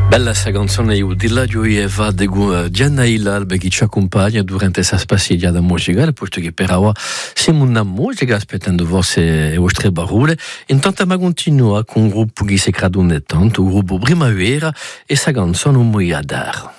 Bella sta canzone io di là io va de Gianna Ilal che ci accompagna durante questa spaziata musicale, posto che per ora siamo una musica aspettando le vostre parole. Intanto ma continua con un gruppo che si credo tanto, un gruppo Primavera e questa canzone un muiadar.